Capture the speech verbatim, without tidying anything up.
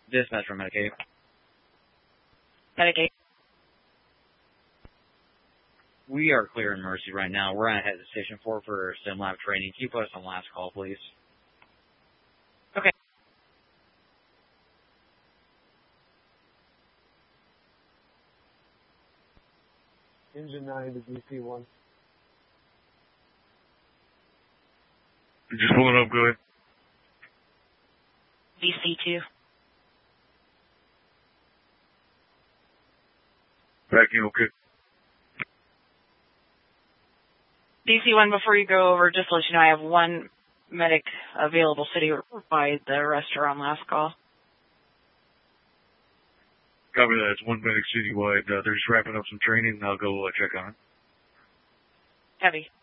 Dispatch from Medicaid. Medicaid. We are clear in Mercy right now. We're at Station four for sim lab training. Can you put us on last call, please? Okay. Engine nine to D C one. Just pulling up, go ahead. D C two. Back in, okay. D C one, before you go over, just to let you know, I have one medic available city-wide. The rest are on last call. Copy that. It's one medic citywide. Uh, they're just wrapping up some training. I'll go uh, check on it. Heavy.